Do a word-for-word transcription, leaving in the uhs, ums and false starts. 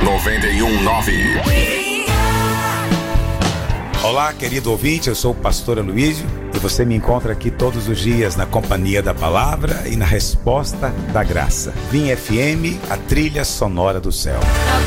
noventa e um nove. Olá, querido ouvinte, eu sou o pastor Aloísio e você me encontra aqui todos os dias na companhia da palavra e na resposta da graça. Vim F M, a trilha sonora do céu.